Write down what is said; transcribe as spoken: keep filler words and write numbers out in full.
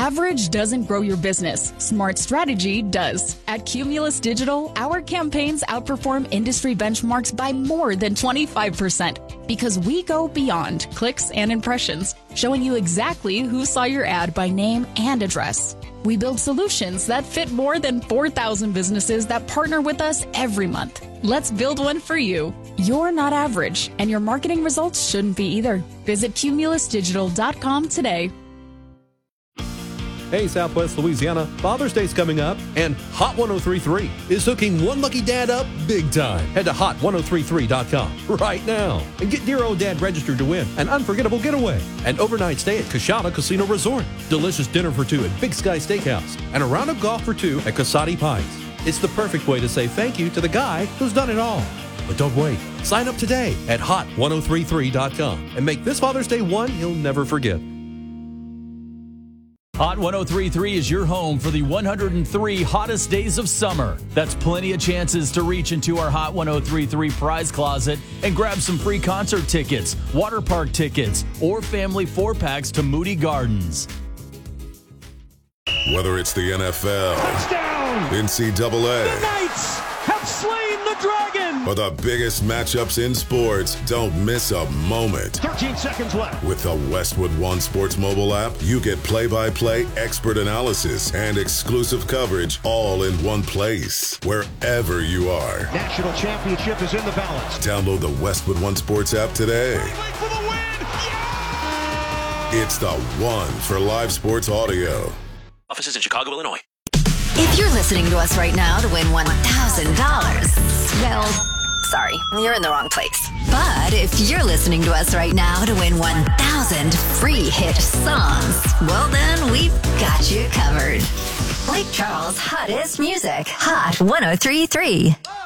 Average doesn't grow your business. Smart strategy does. At Cumulus Digital, our campaigns outperform industry benchmarks by more than twenty-five percent because we go beyond clicks and impressions, showing you exactly who saw your ad by name and address. We build solutions that fit more than four thousand businesses that partner with us every month. Let's build one for you. You're not average, and your marketing results shouldn't be either. Visit cumulus digital dot com today. Hey, Southwest Louisiana, Father's Day's coming up, and Hot ten thirty-three is hooking one lucky dad up big time. Head to hot ten thirty-three dot com right now and get dear old dad registered to win an unforgettable getaway, an overnight stay at Coshada Casino Resort, delicious dinner for two at Big Sky Steakhouse, and a round of golf for two at Casati Pines. It's the perfect way to say thank you to the guy who's done it all. But don't wait. Sign up today at hot ten thirty-three dot com and make this Father's Day one you'll never forget. Hot ten thirty-three is your home for the one hundred three hottest days of summer. That's plenty of chances to reach into our Hot ten thirty-three prize closet and grab some free concert tickets, water park tickets, or family four-packs to Moody Gardens. Whether it's the N F L, touchdown, N C double A, the Knights have slain the dragon, or the biggest matchups in sports, don't miss a moment. thirteen seconds left. With the Westwood One Sports mobile app, you get play-by-play, expert analysis, and exclusive coverage all in one place, wherever you are. National championship is in the balance. Download the Westwood One Sports app today. For the win. Yeah! It's the one for live sports audio. Offices in Chicago, Illinois. If you're listening to us right now to win one thousand dollars, well, sorry, you're in the wrong place. But if you're listening to us right now to win one thousand free hit songs, well then we've got you covered. Lake Charles' hottest music, Hot ten thirty-three.